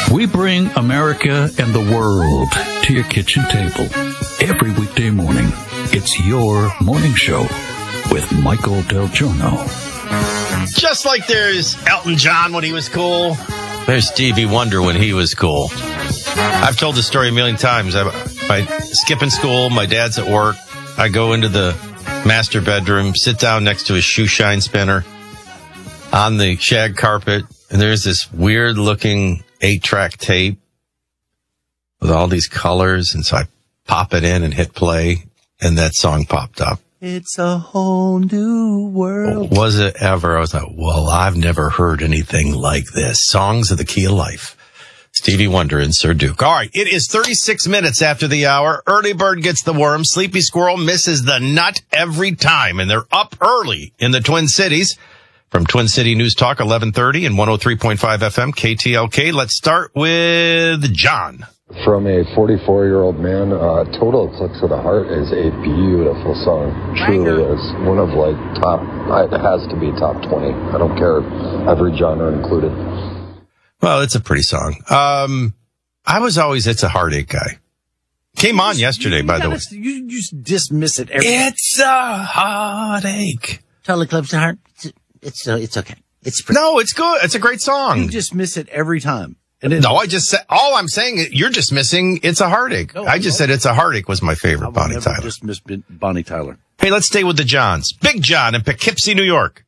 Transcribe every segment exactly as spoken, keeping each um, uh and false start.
We bring America and the world to your kitchen table every weekday morning. It's your morning show with Michael Del Giorno. Just like there's Elton John when he was cool, there's Stevie Wonder when he was cool. I've told this story a million times. I, I skip in school, my dad's at work. I go into the master bedroom, sit down next to a shoe shine spinner on the shag carpet, and there's this weird looking eight track tape with all these colors. And so I pop it in and hit play, and that song popped up. It's a whole new world. Was it ever? I was like, well, I've never heard anything like this. Songs of the Key of Life. Stevie Wonder and Sir Duke. All right, it is thirty-six minutes after the hour. Early bird gets the worm. Sleepy squirrel misses the nut every time, and they're up early in the Twin Cities. From Twin City News Talk, eleven thirty and one oh three point five F M, K T L K. Let's start with John. From a forty-four-year-old man, uh, Total Eclipse of the Heart is a beautiful song. Truly is. One of, like, top, it has to be top twenty. I don't care, every genre included. Well, it's a pretty song. Um, I was always It's a Heartache guy. Came on you, yesterday, you by gotta, the way. You just dismiss it every It's a heartache. Total Eclipse of the Heart. It's, it's, uh, it's okay. It's pretty. No, it's good. It's a great song. You just miss it every time. And no, I just said, all I'm saying is you're just missing It's a Heartache. No, I just no. said It's a Heartache was my favorite I Bonnie never Tyler. Just miss Bonnie Tyler. Hey, let's stay with the Johns. Big John in Poughkeepsie, New York.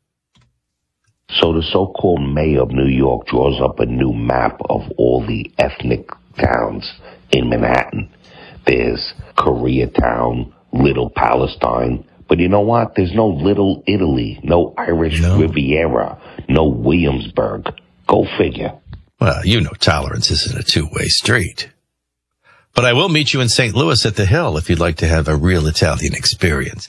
So the so-called mayor of New York draws up a new map of all the ethnic towns in Manhattan. There's Koreatown, Little Palestine, but you know what? There's no Little Italy, no Irish No. Riviera, no Williamsburg. Go figure. Well, you know tolerance isn't a two-way street. But I will meet you in Saint Louis at the Hill if you'd like to have a real Italian experience.